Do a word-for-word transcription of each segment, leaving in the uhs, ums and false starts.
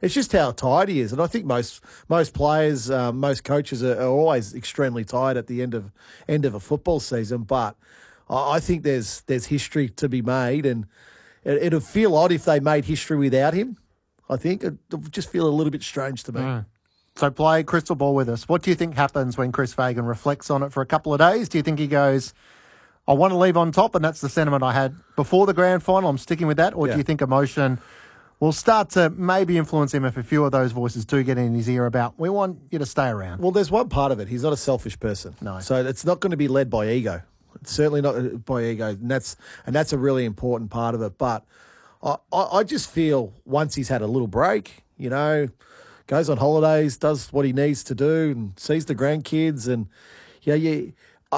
it's just how tired he is. And I think most most players, uh, most coaches are, are always extremely tired at the end of end of a football season. But I, I think there's there's history to be made, and it, it'd feel odd if they made history without him. I think it would just feel a little bit strange to me. Mm. So play crystal ball with us. What do you think happens when Chris Fagan reflects on it for a couple of days? Do you think he goes, I want to leave on top, and that's the sentiment I had before the grand final, I'm sticking with that? Or Yeah. do you think emotion will start to maybe influence him if a few of those voices do get in his ear about, we want you to stay around? Well, there's one part of it. He's not a selfish person. No. So it's not going to be led by ego. It's certainly not by ego. And that's and that's a really important part of it. But I, I, I just feel once he's had a little break, you know, goes on holidays, does what he needs to do, and sees the grandkids, and yeah, you, uh,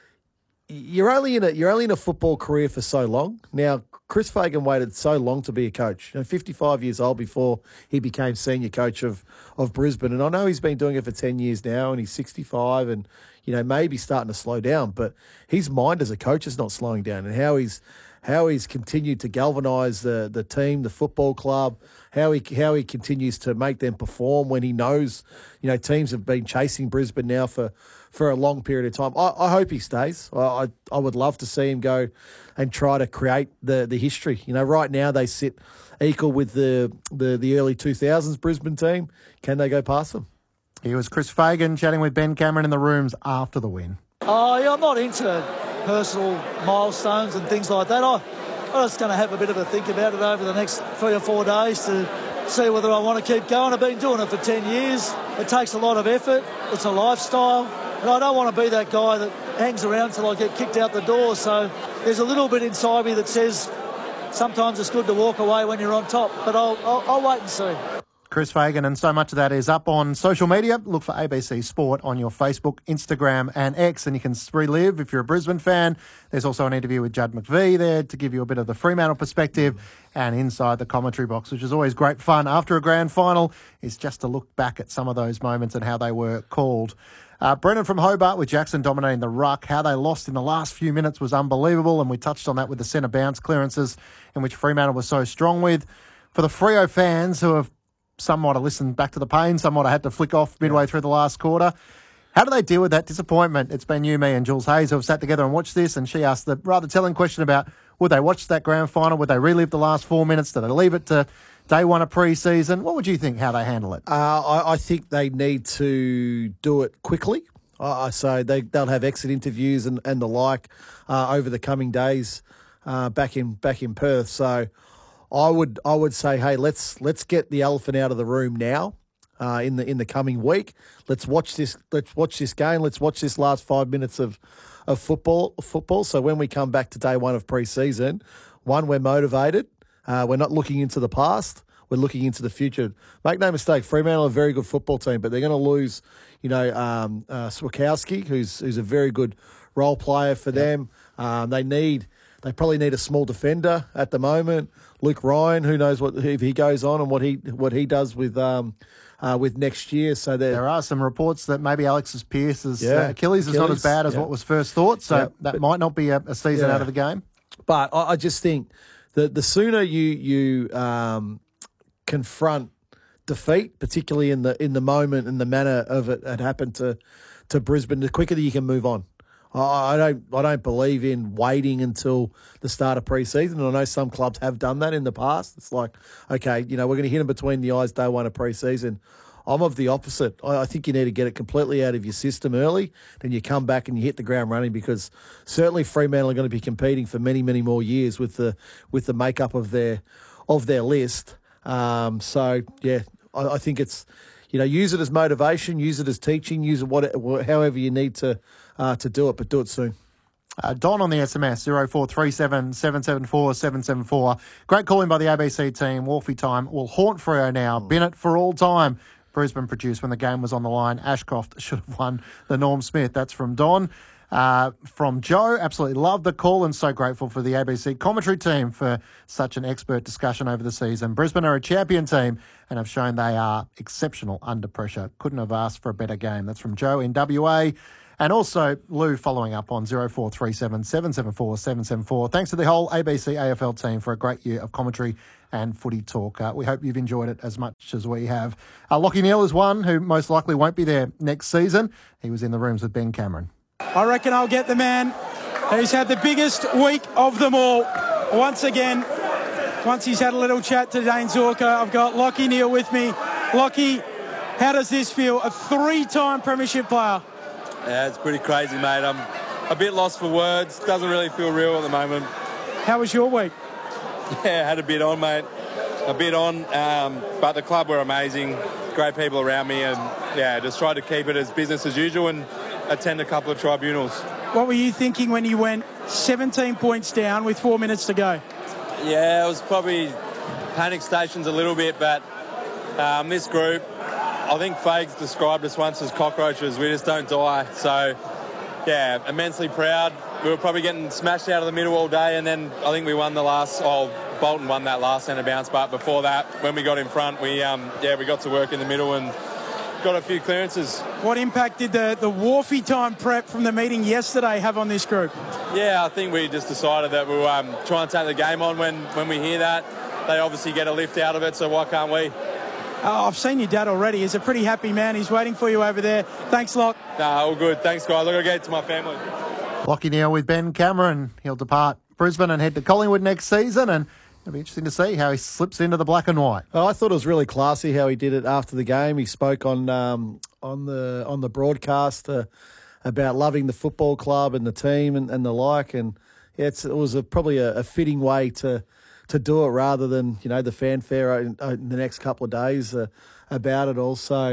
you're only in a you're only in a football career for so long. Now, Chris Fagan waited so long to be a coach. You know, fifty-five years old before he became senior coach of of Brisbane, and I know he's been doing it for ten years now, and he's sixty-five, and you know maybe starting to slow down, but his mind as a coach is not slowing down, and how he's how he's continued to galvanise the the team, the football club, how he how he continues to make them perform when he knows, you know, teams have been chasing Brisbane now for, for a long period of time. I, I hope he stays. I, I I would love to see him go and try to create the, the history. You know, right now they sit equal with the, the, the early two thousands Brisbane team. Can they go past them? He was Chris Fagan chatting with Ben Cameron in the rooms after the win. Oh, yeah, I'm not into personal milestones and things like that. I, I'm just going to have a bit of a think about it over the next three or four days to see whether I want to keep going. I've been doing it for ten years. It takes a lot of effort. It's a lifestyle. And I don't want to be that guy that hangs around till I get kicked out the door. So there's a little bit inside me that says sometimes it's good to walk away when you're on top. But I'll, I'll, I'll wait and see. Chris Fagan, and so much of that is up on social media. Look for A B C Sport on your Facebook, Instagram and X, and you can relive if you're a Brisbane fan. There's also an interview with Judd McVie there to give you a bit of the Fremantle perspective, and inside the commentary box, which is always great fun after a grand final, is just to look back at some of those moments and how they were called. Uh, Brennan from Hobart with Jackson dominating the ruck. How they lost in the last few minutes was unbelievable, and we touched on that with the centre bounce clearances, in which Fremantle was so strong with. For the Freo fans who have some might have listened back to the pain, some might have had to flick off midway through the last quarter. How do they deal with that disappointment? It's been you, me and Jules Hayes who have sat together and watched this, and she asked the rather telling question about would they watch that grand final? Would they relive the last four minutes? Do they leave it to day one of pre-season? What would you think how they handle it? Uh, I, I think they need to do it quickly. Uh, so they, they'll have exit interviews and, and the like uh, over the coming days uh, back in back in Perth. So I would I would say, hey, let's let's get the elephant out of the room now. Uh, in the in the coming week, let's watch this. Let's watch this game. Let's watch this last five minutes of, of football. Football. So when we come back to day one of pre-season, one, we're motivated. Uh, we're not looking into the past. We're looking into the future. Make no mistake, Fremantle are a very good football team, but they're going to lose, you know, um, uh, Swakowski, who's who's a very good role player for them. Um, they need. They probably need a small defender at the moment. Luke Ryan, who knows what if he goes on and what he what he does with um uh, with next year. So there are some reports that maybe Alexis Pearce's yeah, uh, Achilles is Achilles, not as bad as yeah. what was first thought. So yeah, that but, might not be a, a season yeah. out of the game. But I, I just think that the sooner you you um, confront defeat, particularly in the in the moment and the manner of it had happened to to Brisbane, the quicker that you can move on. I don't. I don't believe in waiting until the start of pre-season. And I know some clubs have done that in the past. It's like, okay, you know, we're going to hit them between the eyes day one of pre-season. I'm of the opposite. I, I think you need to get it completely out of your system early. Then you come back and you hit the ground running, because certainly Fremantle are going to be competing for many, many more years with the with the makeup of their of their list. Um, so yeah, I, I think it's, you know, use it as motivation, use it as teaching, use it what however you need to. Uh, to do it, but do it soon. Uh, Don on the S M S, zero four three seven, seven seven four, seven seven four. Great calling by the A B C team. Wolfie time will haunt Freo now. Mm. Bennett for all time. Brisbane produced when the game was on the line. Ashcroft should have won the Norm Smith. That's from Don. Uh, from Joe, absolutely love the call and so grateful for the A B C commentary team for such an expert discussion over the season. Brisbane are a champion team and have shown they are exceptional under pressure. Couldn't have asked for a better game. That's from Joe in W A. And also, Lou following up on zero four three seven, seven seven four, seven seven four. Thanks to the whole A B C A F L team for a great year of commentary and Footy Talk. Uh, we hope you've enjoyed it as much as we have. Uh, Lachie Neale is one who most likely won't be there next season. He was in the rooms with Ben Cameron. I reckon I'll get the man who's had the biggest week of them all. Once again, once he's had a little chat to Dane Zorko, I've got Lachie Neale with me. Lachie, how does this feel? A three-time premiership player. Yeah, it's pretty crazy, mate. I'm a bit lost for words. Doesn't really feel real at the moment. How was your week? Yeah, had a bit on, mate. A bit on, um, but the club were amazing. Great people around me, and yeah, just tried to keep it as business as usual and attend a couple of tribunals. What were you thinking when you went seventeen points down with four minutes to go? Yeah, it was probably panic stations a little bit, but um, this group, I think Fags described us once as cockroaches. We just don't die. So, yeah, immensely proud. We were probably getting smashed out of the middle all day, and then I think we won the last. Oh, Bolton won that last centre bounce, but before that, when we got in front, we um, yeah we got to work in the middle and got a few clearances. What impact did the the Wharfie time prep from the meeting yesterday have on this group? Yeah, I think we just decided that we'll um, try and take the game on when when we hear that. They obviously get a lift out of it, so why can't we? Oh, I've seen your dad already. He's a pretty happy man. He's waiting for you over there. Thanks, Lock. Nah, all good. Thanks, guys. Look, I'll get to my family. Lachie Neale with Ben Cameron. He'll depart Brisbane and head to Collingwood next season, and it'll be interesting to see how he slips into the black and white. Oh, I thought it was really classy how he did it after the game. He spoke on um, on the on the broadcast uh, about loving the football club and the team and, and the like, and yeah, it's, it was a, probably a, a fitting way to to do it rather than you know the fanfare in, in the next couple of days uh, about it all. So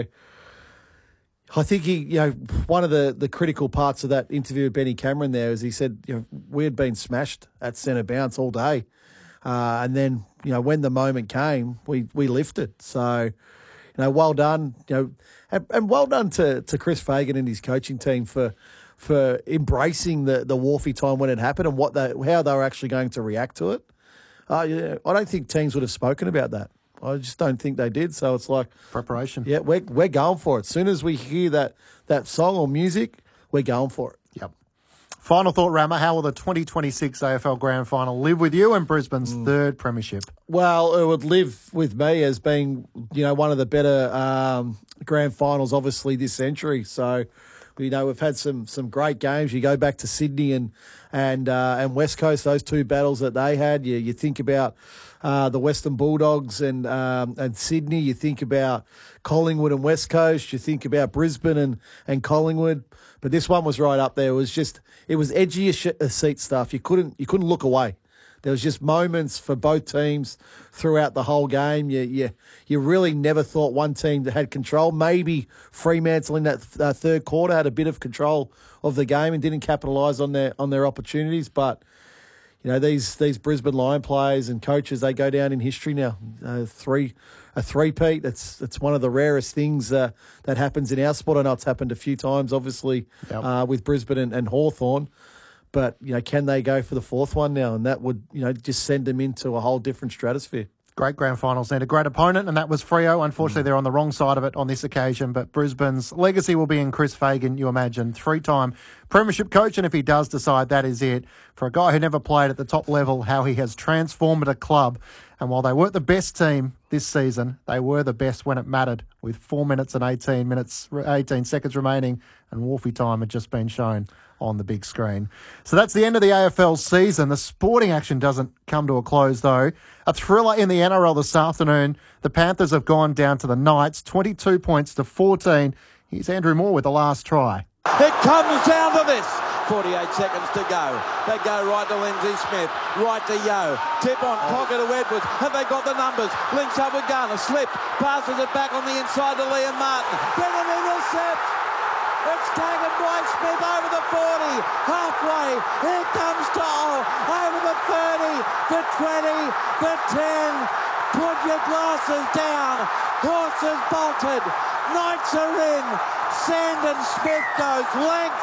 I think he, you know, one of the, the critical parts of that interview with Benny Cameron there is he said, you know, we had been smashed at centre bounce all day. Uh, and then, you know, when the moment came, we, we lifted. So, you know, well done, you know, and, and well done to, to Chris Fagan and his coaching team for for embracing the, the Wharfie time when it happened and what they, how they were actually going to react to it. Uh, yeah, I don't think teams would have spoken about that. I just don't think they did. So it's like Preparation. Yeah, we're we're going for it. As soon as we hear that that song or music, we're going for it. Yep. Final thought, Rammer. How will the twenty twenty-six A F L Grand Final live with you and Brisbane's mm. third premiership? Well, it would live with me as being, you know, one of the better um, grand finals, obviously, this century. So, you know, we've had some some great games. You go back to Sydney and and uh, and West Coast, those two battles that they had. You you think about uh, the Western Bulldogs and um, and Sydney. You think about Collingwood and West Coast. You think about Brisbane and, and Collingwood. But this one was right up there. It was just it was edgy as sh- seat stuff. You couldn't you couldn't look away. There was just moments for both teams throughout the whole game. You you, you really never thought one team that had control. Maybe Fremantle in that uh, third quarter had a bit of control of the game and didn't capitalise on their on their opportunities. But you know these these Brisbane Lion players and coaches, they go down in history now. Uh, three a three-peat. That's that's one of the rarest things uh, that happens in our sport. I know it's happened a few times, obviously, yep. uh, with Brisbane and, and Hawthorn. But, you know, can they go for the fourth one now? And that would, you know, just send them into a whole different stratosphere. Great grand finals need a great opponent, and that was Freo. Unfortunately, mm. they're on the wrong side of it on this occasion, but Brisbane's legacy will be in Chris Fagan, you imagine. Three-time premiership coach, and if he does decide that is it, for a guy who never played at the top level, how he has transformed a club. And while they weren't the best team this season, they were the best when it mattered, with four minutes and eighteen minutes, eighteen seconds remaining, and Wharfie time had just been shown on the big screen. So that's the end of the A F L season. The sporting action doesn't come to a close, though. A thriller in the N R L this afternoon. The Panthers have gone down to the Knights, twenty-two points to fourteen. Here's Andrew Moore with the last try. It comes down to this. forty-eight seconds to go. They go right to Lindsay Smith, right to Yo. Tip on, pocket to Edwards. Have they got the numbers? Links up with Garner, slip, passes it back on the inside to Liam Martin. Then an intercept. It's taken by Smith over the forty, halfway, here comes Toll, over the thirty, the twenty, the ten, put your glasses down, horses bolted, Knights are in, Sandon Smith goes length.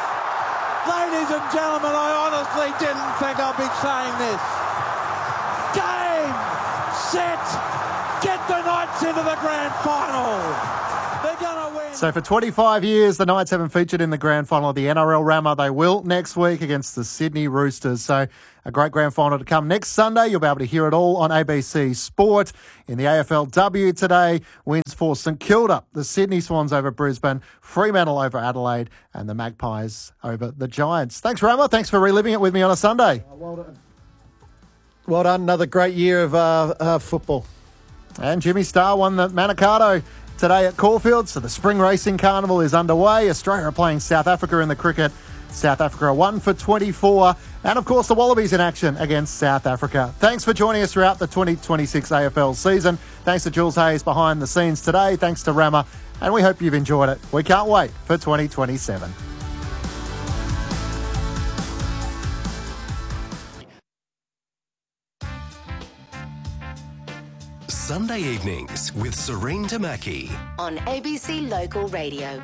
Ladies and gentlemen, I honestly didn't think I'd be saying this. Game, set, get the Knights into the grand final. They're going to win. So for twenty-five years, the Knights haven't featured in the grand final of the N R L Rammer. They will next week against the Sydney Roosters. So a great grand final to come next Sunday. You'll be able to hear it all on A B C Sport. In the A F L W today, wins for St Kilda, the Sydney Swans over Brisbane, Fremantle over Adelaide, and the Magpies over the Giants. Thanks, Rammer. Thanks for reliving it with me on a Sunday. Well done. Well done. Another great year of uh, uh, football. And Jimmy Starr won the Manikato today at Caulfield, so the Spring Racing Carnival is underway. Australia are playing South Africa in the cricket. South Africa are one for twenty-four. And, of course, the Wallabies in action against South Africa. Thanks for joining us throughout the twenty twenty-six A F L season. Thanks to Jules Hayes behind the scenes today. Thanks to Rammer. And we hope you've enjoyed it. We can't wait for twenty twenty-seven. Sunday evenings with Serene Tamaki on A B C Local Radio.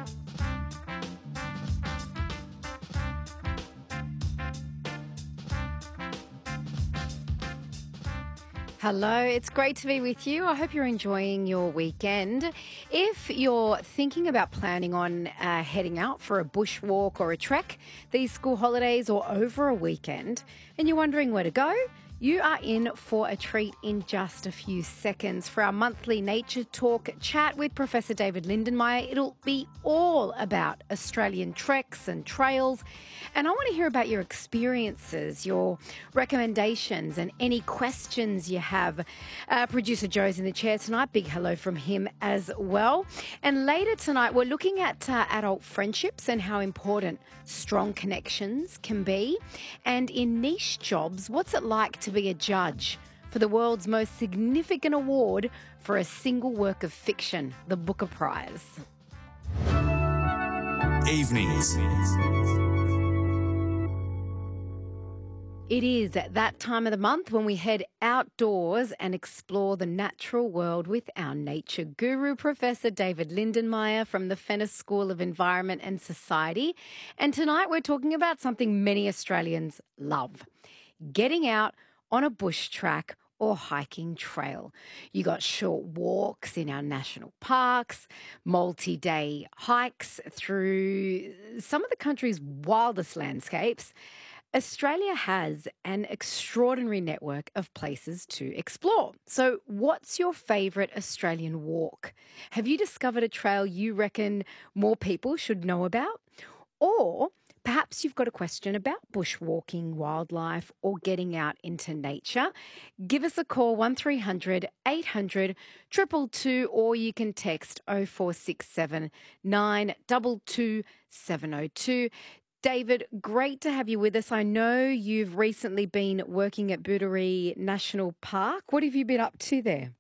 Hello, it's great to be with you. I hope you're enjoying your weekend. If you're thinking about planning on uh, heading out for a bushwalk or a trek these school holidays or over a weekend, and you're wondering where to go, you are in for a treat in just a few seconds for our monthly Nature Talk chat with Professor David Lindenmayer. It'll be all about Australian treks and trails. And I want to hear about your experiences, your recommendations and any questions you have. Uh, Producer Joe's in the chair tonight. Big hello from him as well. And later tonight, we're looking at uh, adult friendships and how important strong connections can be. And in niche jobs, what's it like to be a judge for the world's most significant award for a single work of fiction, the Booker Prize? Evenings. It is at that time of the month when we head outdoors and explore the natural world with our nature guru, Professor David Lindenmayer from the Fenner School of Environment and Society. And tonight we're talking about something many Australians love, getting out on a bush track or hiking trail. You got short walks in our national parks, multi-day hikes through some of the country's wildest landscapes. Australia has an extraordinary network of places to explore. So what's your favourite Australian walk? Have you discovered a trail you reckon more people should know about? Or perhaps you've got a question about bushwalking, wildlife, or getting out into nature. Give us a call, one three hundred eight hundred two two two, or you can text oh four six seven nine two two seven oh two. David, great to have you with us. I know you've recently been working at Booderee National Park. What have you been up to there?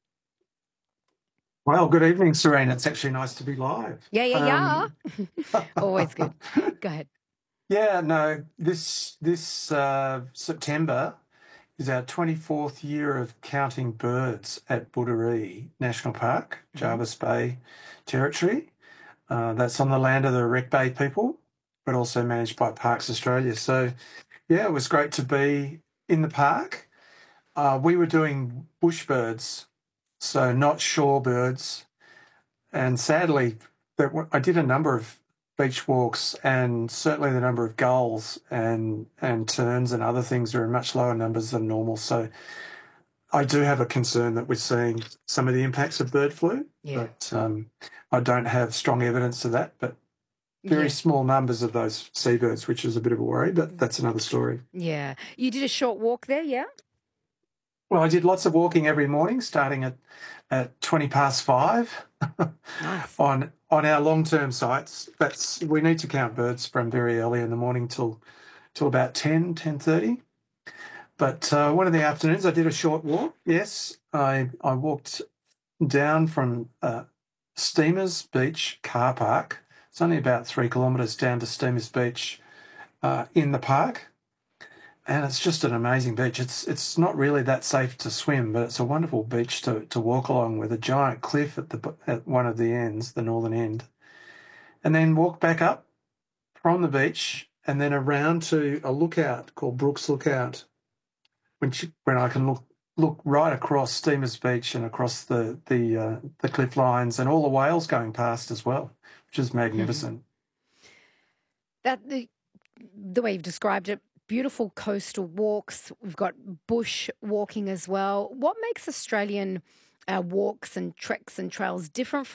Well, good evening, Serene. It's actually nice to be live. Yeah, yeah, um, yeah. Always good. Go ahead. Yeah, no, this this uh, September is our twenty-fourth year of counting birds at Booderee National Park, Jervis Bay Territory. Uh, that's on the land of the Wreck Bay people, but also managed by Parks Australia. So, yeah, it was great to be in the park. Uh, we were doing bush birds, so not shorebirds. And sadly, there were, I did a number of beach walks, and certainly the number of gulls and, and terns and other things are in much lower numbers than normal. So I do have a concern that we're seeing some of the impacts of bird flu, Yeah. but um, I don't have strong evidence of that. But very Yeah. small numbers of those seabirds, which is a bit of a worry, but that's another story. Yeah. You did a short walk there, yeah? Well, I did lots of walking every morning, starting at, at twenty past five Nice. on on our long-term sites. That's we need to count birds from very early in the morning till till about ten, ten thirty. But uh, one of the afternoons I did a short walk, yes. I, I walked down from uh, Steamers Beach car park. It's only about three kilometres down to Steamers Beach uh, in the park. And it's just an amazing beach. It's it's not really that safe to swim, but it's a wonderful beach to, to walk along with a giant cliff at the at one of the ends, the northern end. And then walk back up from the beach and then around to a lookout called Brooks Lookout, when, when I can look look right across Steamers Beach and across the the uh, the cliff lines and all the whales going past as well, which is magnificent. That the, the way you've described it, beautiful coastal walks. We've got bush walking as well. What makes Australian uh, walks and treks and trails different